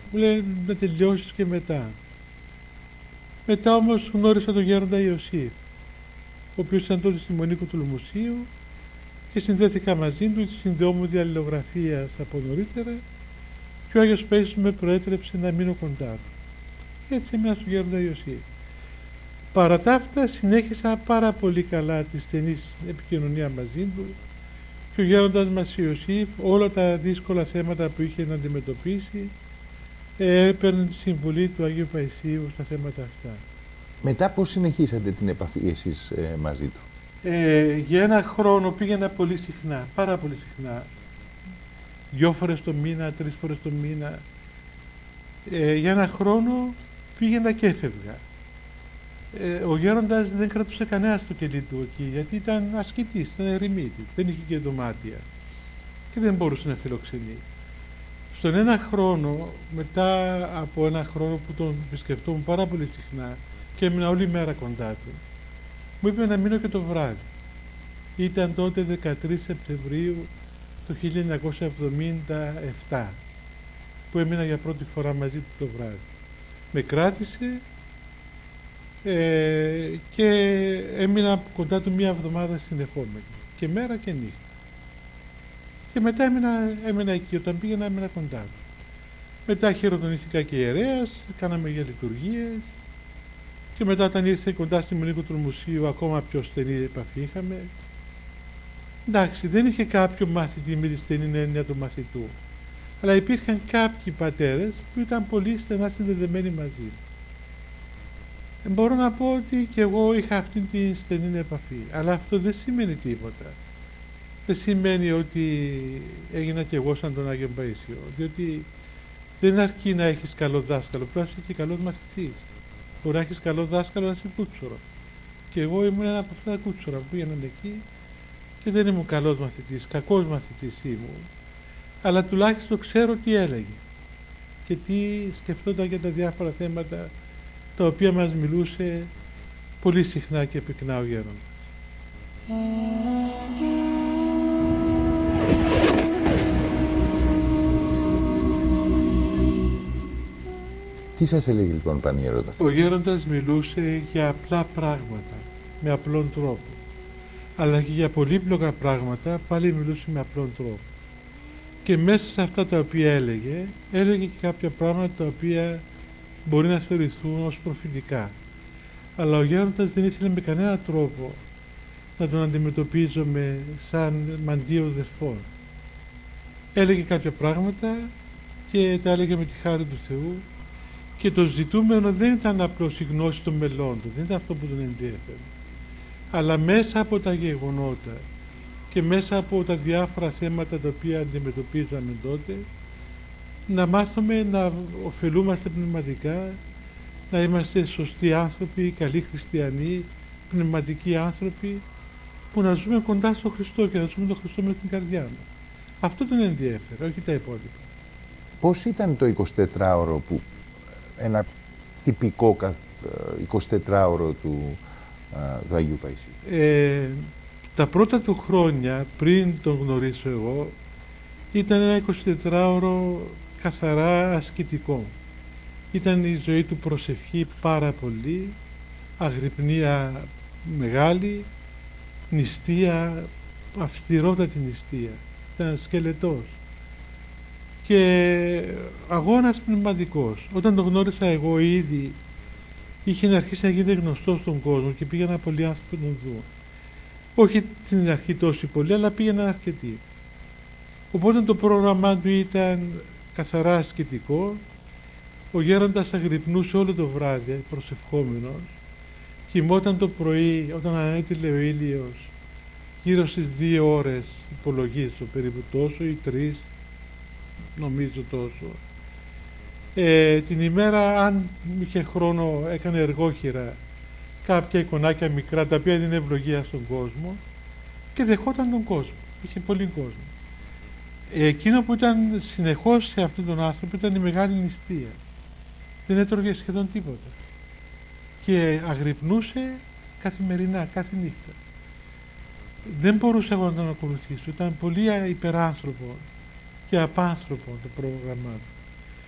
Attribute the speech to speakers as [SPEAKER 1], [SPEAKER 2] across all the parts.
[SPEAKER 1] Μου λέει να τελειώσεις και μετά. Μετά όμως γνώρισα τον Γέροντα Ιωσήφ, ο οποίος ήταν τότε στη Μονή Κουτουλομουσίου και συνδέθηκα μαζί του, συνδεόμουν διαλληλογραφίας από νωρίτερα και ο Άγιος Παΐσιος με προέτρεψε να μείνω κοντά του. Έτσι έμεινα στον Γέροντα Ιωσήφ. Παρά τα αυτά συνέχισα πάρα πολύ καλά τη στενή επικοινωνία μαζί του και ο Γέροντας μας Ιωσήφ όλα τα δύσκολα θέματα που είχε να αντιμετωπίσει έπαιρνε τη συμβουλή του Αγίου Παϊσίου στα θέματα αυτά.
[SPEAKER 2] Μετά πώς συνεχίσατε την επαφή εσείς μαζί του?
[SPEAKER 1] Για ένα χρόνο πήγαινα πολύ συχνά, πάρα πολύ συχνά. 2 φορές το μήνα, 3 φορές το μήνα. Για ένα χρόνο πήγαινα και έφευγα. Ο Γέροντας δεν κρατούσε κανένα στο κελί του εκεί, γιατί ήταν ασκητής, ήταν ερημίτης, δεν είχε και δωμάτια και δεν μπορούσε να φιλοξενεί. Στον ένα χρόνο, μετά από ένα χρόνο που τον επισκεφτόμουν πάρα πολύ συχνά και έμεινα όλη μέρα κοντά του, μου είπε να μείνω και το βράδυ. Ήταν τότε 13 Σεπτεμβρίου το 1977 που έμεινα για πρώτη φορά μαζί του το βράδυ. Με κράτησε και έμεινα κοντά του 1 εβδομάδα συνεχόμενη, και μέρα και νύχτα. Και μετά έμεινα εκεί, όταν πήγαινα έμεινα κοντά του. Μετά χειροτονήθηκα και ιερέας, κάναμε για λειτουργίες και μετά όταν ήρθε κοντά στη Μονή Κουτουλομουσίου ακόμα πιο στενή επαφή είχαμε. Εντάξει, δεν είχε κάποιο μαθητή με τη στενή έννοια του μαθητού, αλλά υπήρχαν κάποιοι πατέρες που ήταν πολύ στενά συνδεδεμένοι μαζί. Μπορώ να πω ότι και εγώ είχα αυτή τη στενή επαφή, αλλά αυτό δεν σημαίνει τίποτα. Δεν σημαίνει ότι έγινα και εγώ σαν τον Άγιο Παΐσιο, διότι δεν αρκεί να έχεις καλό δάσκαλο, πρέπει να είσαι και καλός μαθητής. Μπορεί να έχεις καλό δάσκαλο να είσαι κούτσορο. Και εγώ ήμουν ένα από αυτά τα κούτσορα που πήγαιναν εκεί και δεν ήμουν καλός μαθητής, κακός μαθητής ήμουν. Αλλά τουλάχιστον ξέρω τι έλεγε και τι σκεφτόταν για τα διάφορα θέματα τα οποία μας μιλούσε πολύ συχνά και πυκνά ο Γέροντας.
[SPEAKER 2] Τι σας έλεγε λοιπόν, Πανιέρωτα?
[SPEAKER 1] Ο Γέροντας μιλούσε για απλά πράγματα, με απλόν τρόπο. Αλλά και για πολύπλοκα πράγματα πάλι μιλούσε με απλόν τρόπο. Και μέσα σε αυτά τα οποία έλεγε και κάποια πράγματα τα οποία μπορεί να θεωρηθούν ως προφητικά. Αλλά ο Γέροντας δεν ήθελε με κανένα τρόπο να τον αντιμετωπίζουμε σαν μαντίο δεσπόν. Έλεγε κάποια πράγματα και τα έλεγε με τη χάρη του Θεού και το ζητούμενο δεν ήταν απλώς η γνώση των μελών του, δεν ήταν αυτό που τον ενδιέφερε. Αλλά μέσα από τα γεγονότα και μέσα από τα διάφορα θέματα τα οποία αντιμετωπίζαμε τότε, να μάθουμε να ωφελούμαστε πνευματικά, να είμαστε σωστοί άνθρωποι, καλοί χριστιανοί, πνευματικοί άνθρωποι, που να ζούμε κοντά στον Χριστό και να ζούμε τον Χριστό μες στην καρδιά μας. Αυτό τον ενδιέφερε, όχι τα υπόλοιπα.
[SPEAKER 2] Πώς ήταν το 24ωρο που ένα τυπικό 24ωρο του Αγίου Παϊσίου?
[SPEAKER 1] Τα πρώτα του χρόνια, πριν τον γνωρίσω εγώ, ήταν ένα 24ωρο καθαρά ασκητικό. Ήταν η ζωή του προσευχή πάρα πολύ, αγρυπνία μεγάλη, νηστεία, αυστηρότατη νηστεία. Ήταν σκελετός. Και αγώνας πνευματικός. Όταν τον γνώρισα εγώ ήδη, είχε αρχίσει να γίνει γνωστό στον κόσμο και πήγαιναν πολλοί άνθρωποι να τον δουν. Όχι στην αρχή τόσο πολύ, αλλά πήγαιναν αρκετοί. Οπότε το πρόγραμμά του ήταν καθαρά ασκητικό. Ο Γέροντας αγρυπνούσε όλο το βράδυ προσευχόμενος. Κοιμόταν το πρωί όταν ανέτειλε ο ήλιος γύρω στις 2 ώρες, υπολογίζω περίπου τόσο, ή 3, νομίζω τόσο. Την ημέρα, αν είχε χρόνο, έκανε εργόχειρα κάποια εικονάκια μικρά, τα οποία έδινε ευλογία στον κόσμο και δεχόταν τον κόσμο. Είχε πολύ κόσμο. Εκείνο που ήταν συνεχώς σε αυτόν τον άνθρωπο ήταν η μεγάλη νηστεία. Δεν έτρωγε σχεδόν τίποτα. Και αγρυπνούσε καθημερινά, κάθε νύχτα. Δεν μπορούσα εγώ να τον ακολουθήσω. Ήταν πολύ υπεράνθρωπο και απάνθρωπο το πρόγραμμά του.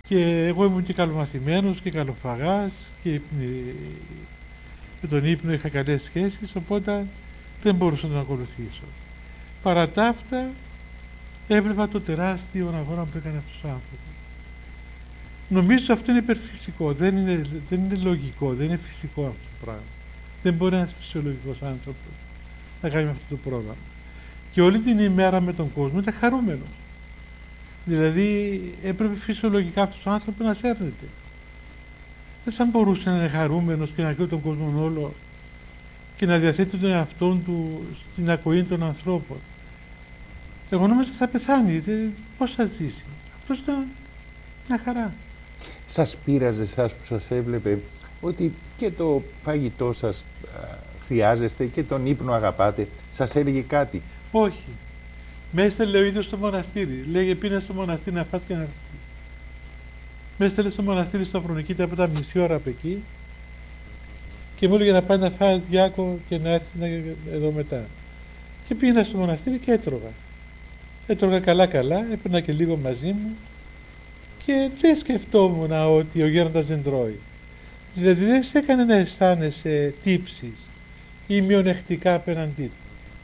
[SPEAKER 1] Και εγώ ήμουν και καλομαθημένος και καλοφαγάς και με τον ύπνο είχα καλές σχέσεις, οπότε δεν μπορούσα να τον ακολουθήσω. Παρά τα αυτά, έβλεπα το τεράστιο αγώνα που έκανε αυτός ο άνθρωπος. Νομίζω αυτό είναι υπερφυσικό, δεν είναι λογικό, δεν είναι φυσικό αυτό το πράγμα. Δεν μπορεί ένας φυσιολογικός άνθρωπος να κάνει αυτό το πρόγραμμα. Και όλη την ημέρα με τον κόσμο ήταν χαρούμενος. Δηλαδή έπρεπε φυσιολογικά αυτός ο άνθρωπος να σέρνεται. Δεν θα μπορούσε να είναι χαρούμενος και να ακούει τον κόσμο όλο και να διαθέτει τον εαυτό του στην ακοή των ανθρώπων. Εγώ νόμιζα ότι θα πεθάνει, πώς θα ζήσει. Αυτός ήταν μια χαρά.
[SPEAKER 2] Σας πείραζε εσάς που σας έβλεπε ότι και το φαγητό σας χρειάζεστε και τον ύπνο αγαπάτε, σας έλεγε κάτι?
[SPEAKER 1] Όχι. Με έστελε ο ίδιος στο μοναστήρι. Λέγε πήγαινε στο μοναστήρι να φας και να έρθεις. Με έστελε στο μοναστήρι στο Αφρονικήτα από τα μισή ώρα από εκεί και μου έλεγε να πάει να φας, Διάκο, και να έρθεις εδώ μετά. Και πήγαινα στο μοναστήρι και έτρωγα. Έτρωγα καλά, έπαιρνα και λίγο μαζί μου και δεν σκεφτόμουν ότι ο γέροντας δεν τρώει. Δηλαδή δεν σε έκανε να αισθάνεσαι τύψεις ή μειονεκτικά απέναντί του.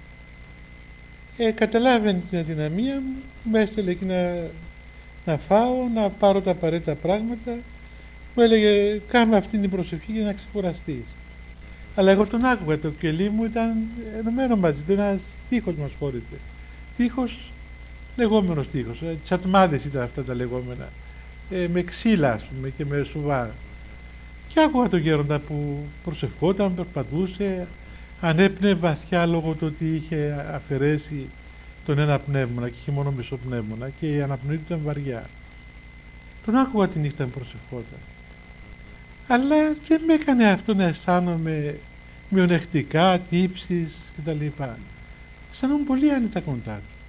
[SPEAKER 1] Καταλάβαινε την αδυναμία μου, με έστελε εκεί να φάω, να πάρω τα απαραίτητα πράγματα. Μου έλεγε κάμε αυτή την προσευχή για να ξεκουραστείς. Αλλά εγώ τον άκουγα, το κελί μου ήταν ενωμένο μαζί του, ένας τείχος μας χώριζε. Τείχος, λεγόμενος τείχος, τσατμάδες ήταν αυτά τα λεγόμενα, με ξύλα ας πούμε και με σουβά. Και άκουγα τον γέροντα που προσευχόταν, περπατούσε, ανέπνεε βαθιά λόγω του ότι είχε αφαιρέσει τον ένα πνεύμονα και είχε μόνο μισό πνεύμονα και η αναπνοή του ήταν βαριά. Τον άκουγα τη νύχτα που προσευχόταν. Αλλά δεν με έκανε αυτό να αισθάνομαι μειονεκτικά, τύψεις κτλ. Αισθάνομαι πολύ άνετα κοντά του.